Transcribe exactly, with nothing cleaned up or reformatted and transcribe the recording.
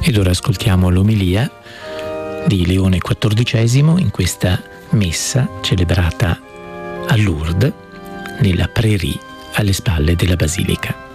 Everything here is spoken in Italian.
Ed ora ascoltiamo l'omelia di Leone quattordicesimo in questa messa celebrata a Lourdes, nella Prairie alle spalle della Basilica.